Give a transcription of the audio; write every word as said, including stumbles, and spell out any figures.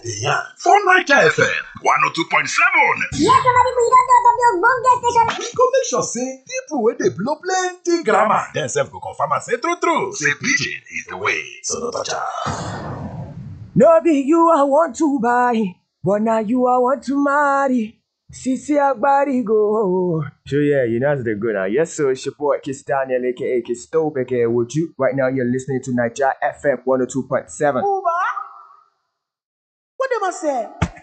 dey yarn for Naija F M one oh two point seven. Yes, somebody we don talk of the ogbonge station. We go make sure say people wey dey blow plenty grammar dem sef go confirm am say true true say pidgin is the way, so no touch am. No be you I want to buy, but now you I want to marry. Sisi Agbari go. So yeah, you know as they go now. Yes, so it's your boy Kiss Daniel, aka Kiss Stope, aka Would You. Right now you're listening to Naija F M one oh two point seven. Uba, what dem a say?